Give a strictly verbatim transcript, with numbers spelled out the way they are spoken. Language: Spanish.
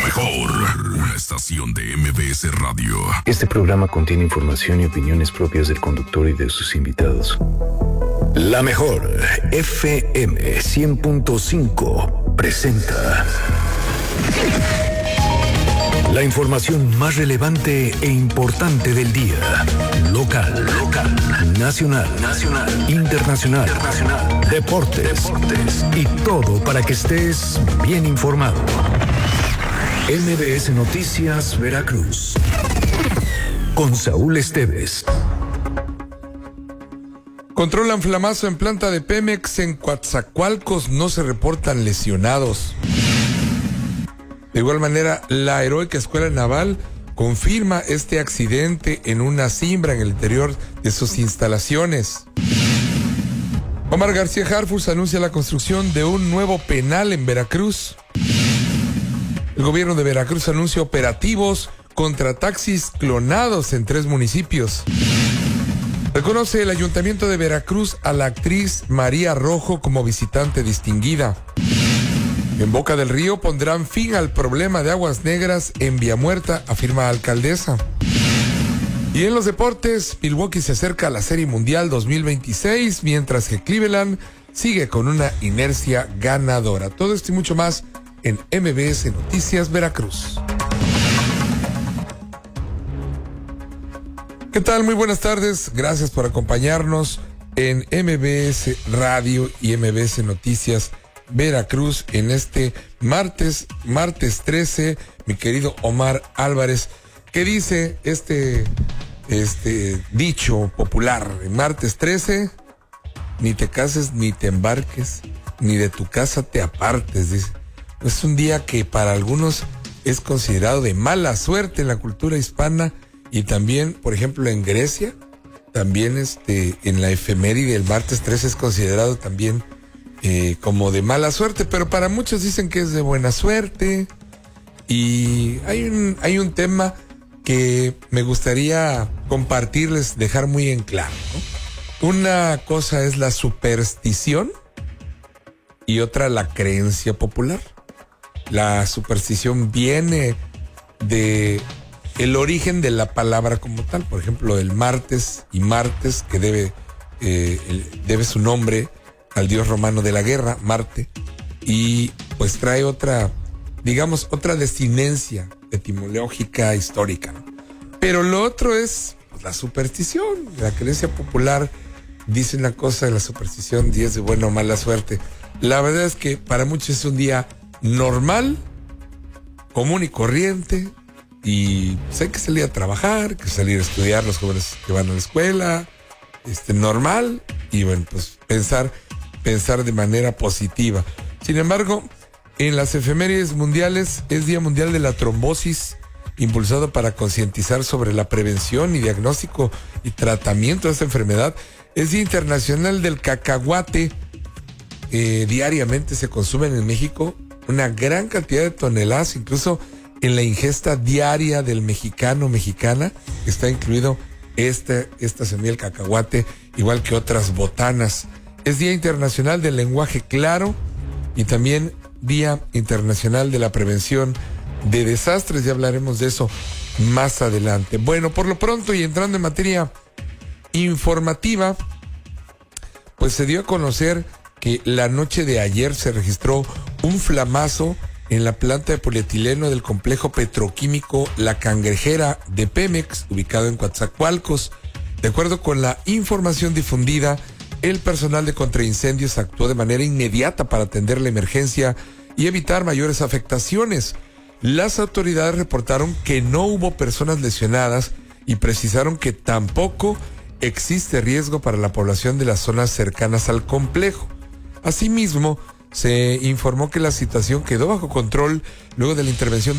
mejor, una estación de M B S Radio. Este programa contiene información y opiniones propias del conductor y de sus invitados. La mejor F M cien punto cinco presenta la información más relevante e importante del día. Local, local, nacional, nacional, internacional, internacional, deportes, deportes y todo para que estés bien informado. M B S Noticias Veracruz con Saúl Esteves. Controlan flamazo en planta de Pemex. En Coatzacoalcos no se reportan lesionados. De igual manera, la Heroica Escuela Naval confirma este accidente en una cimbra en el interior de sus instalaciones. Omar García Harfuch anuncia la construcción de un nuevo penal en Veracruz. El gobierno de Veracruz anuncia operativos contra taxis clonados en tres municipios. Reconoce el Ayuntamiento de Veracruz a la actriz María Rojo como visitante distinguida. En Boca del Río pondrán fin al problema de aguas negras en Villamuerta, afirma alcaldesa. Y en los deportes, Milwaukee se acerca a la Serie Mundial dos mil veintiséis, mientras que Cleveland sigue con una inercia ganadora. Todo esto y mucho más en M B S Noticias Veracruz. ¿Qué tal? Muy buenas tardes. Gracias por acompañarnos en M B S Radio y M B S Noticias Veracruz en este martes, martes trece, mi querido Omar Álvarez. ¿Qué dice este, este dicho popular? Martes trece, ni te cases ni te embarques, ni de tu casa te apartes, dice. Es un día que para algunos es considerado de mala suerte en la cultura hispana y también, por ejemplo, en Grecia, también este, en la efeméride del martes trece es considerado también eh, como de mala suerte, pero para muchos dicen que es de buena suerte. Y hay un, hay un tema que me gustaría compartirles, dejar muy en claro, ¿no? Una cosa es la superstición y otra la creencia popular. La superstición viene de el origen de la palabra como tal. Por ejemplo, el martes y martes, que debe, eh, el, debe su nombre al dios romano de la guerra, Marte, y pues trae otra, digamos, otra desinencia etimológica, histórica, ¿no? Pero lo otro es pues, la superstición, la creencia popular. Dice una cosa de la superstición, días de buena o mala suerte. La verdad es que para muchos es un día normal, común y corriente, y pues hay que salir a trabajar, que salir a estudiar los jóvenes que van a la escuela, este, normal, y bueno, pues pensar, pensar de manera positiva. Sin embargo, en las efemérides mundiales es Día Mundial de la Trombosis, impulsado para concientizar sobre la prevención y diagnóstico y tratamiento de esta enfermedad. Es Día Internacional del Cacahuate. Eh, diariamente se consumen en México una gran cantidad de toneladas, incluso en la ingesta diaria del mexicano, mexicana, está incluido este, esta semilla del cacahuate, igual que otras botanas. Es Día Internacional del Lenguaje Claro y también Día Internacional de la Prevención de Desastres. Ya hablaremos de eso más adelante. Bueno, por lo pronto y entrando en materia informativa, pues se dio a conocer que la noche de ayer se registró un flamazo en la planta de polietileno del complejo petroquímico La Cangrejera de Pemex, ubicado en Coatzacoalcos. De acuerdo con la información difundida, el personal de contraincendios actuó de manera inmediata para atender la emergencia y evitar mayores afectaciones. Las autoridades reportaron que no hubo personas lesionadas y precisaron que tampoco existe riesgo para la población de las zonas cercanas al complejo. Asimismo, se informó que la situación quedó bajo control luego de la intervención